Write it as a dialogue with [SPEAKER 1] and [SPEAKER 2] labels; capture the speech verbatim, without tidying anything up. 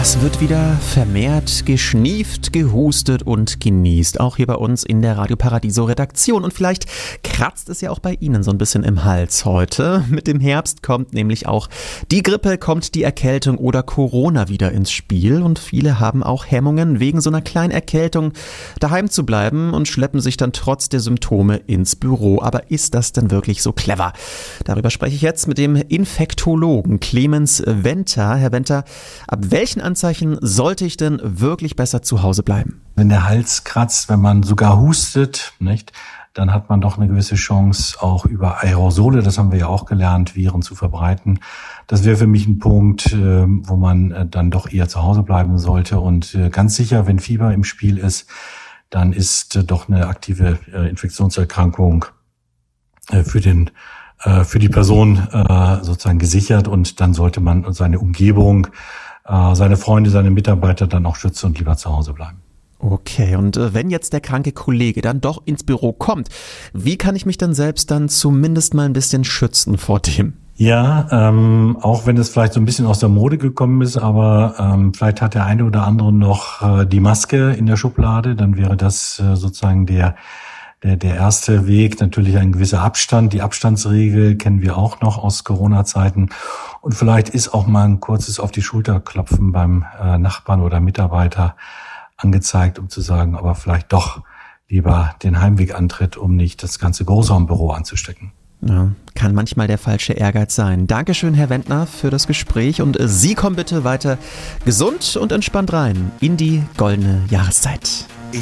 [SPEAKER 1] Es wird wieder vermehrt geschnieft, gehustet und genießt, auch hier bei uns in der Radio Paradiso Redaktion. Und vielleicht kratzt es ja auch bei Ihnen so ein bisschen im Hals heute. Mit dem Herbst kommt nämlich auch die Grippe, kommt die Erkältung oder Corona wieder ins Spiel. Und viele haben auch Hemmungen, wegen so einer kleinen Erkältung daheim zu bleiben und schleppen sich dann trotz der Symptome ins Büro. Aber ist das denn wirklich so clever? Darüber spreche ich jetzt mit dem Infektologen Clemens Venter. Herr Venter, ab welchen Anzeichen sollte ich denn wirklich besser zu Hause bleiben?
[SPEAKER 2] Wenn der Hals kratzt, wenn man sogar hustet, nicht, dann hat man doch eine gewisse Chance, auch über Aerosole, das haben wir ja auch gelernt, Viren zu verbreiten. Das wäre für mich ein Punkt, wo man dann doch eher zu Hause bleiben sollte. Und ganz sicher, wenn Fieber im Spiel ist, dann ist doch eine aktive Infektionserkrankung für den für die Person sozusagen gesichert, und dann sollte man seine Umgebung, seine Freunde, seine Mitarbeiter dann auch schützen und lieber zu Hause bleiben.
[SPEAKER 1] Okay, und äh, wenn jetzt der kranke Kollege dann doch ins Büro kommt, wie kann ich mich dann selbst dann zumindest mal ein bisschen schützen vor dem?
[SPEAKER 2] Ja, ähm, auch wenn es vielleicht so ein bisschen aus der Mode gekommen ist, aber ähm, vielleicht hat der eine oder andere noch äh, die Maske in der Schublade, dann wäre das äh, sozusagen der Der, der erste Weg, natürlich ein gewisser Abstand. Die Abstandsregel kennen wir auch noch aus Corona-Zeiten. Und vielleicht ist auch mal ein kurzes auf die Schulter klopfen beim äh, Nachbarn oder Mitarbeiter angezeigt, um zu sagen, aber vielleicht doch lieber den Heimweg antritt, um nicht das ganze Großraumbüro anzustecken.
[SPEAKER 1] Ja, kann manchmal der falsche Ehrgeiz sein. Dankeschön, Herr Venter, für das Gespräch. Und Sie kommen bitte weiter gesund und entspannt rein in die goldene Jahreszeit.